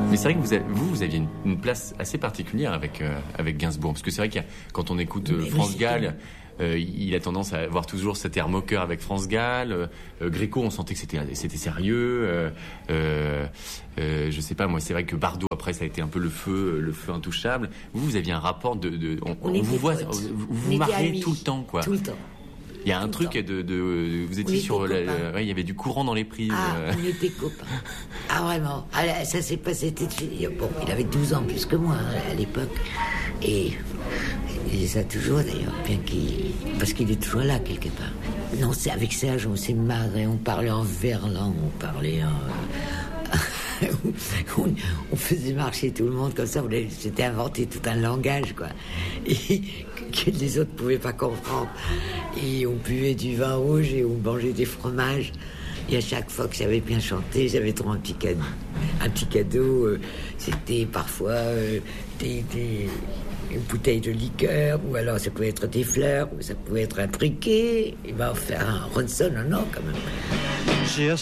Mais c'est vrai que vous aviez une place assez particulière avec Gainsbourg, parce que c'est vrai que quand on écoute France Gall, il a tendance à avoir toujours cet air moqueur avec France Gall. Gréco, on sentait que c'était sérieux. Je sais pas, moi, c'est vrai que Bardot, après, ça a été un peu le feu intouchable. Vous aviez un rapport on vous voit, vous marrez tout le temps, quoi. Tout le temps. Il y a un truc vous étiez sur il y avait du courant dans les prises. On était copains. Ah, vraiment. Ça s'est passé. Bon, il avait 12 ans plus que moi à l'époque. Et il est ça toujours d'ailleurs, parce qu'il est toujours là quelque part. Non, c'est avec Serge, on s'est marré, on parlait en verlan, on parlait on faisait marcher tout le monde comme ça, s'était inventé tout un langage, quoi, et que les autres pouvaient pas comprendre. Et on buvait du vin rouge et on mangeait des fromages. Et à chaque fois que j'avais bien chanté, j'avais trop un petit cadeau. C'était parfois une bouteille de liqueur, ou alors ça pouvait être des fleurs, ou ça pouvait être un briquet. Il m'a offert un Ronson, non, quand même.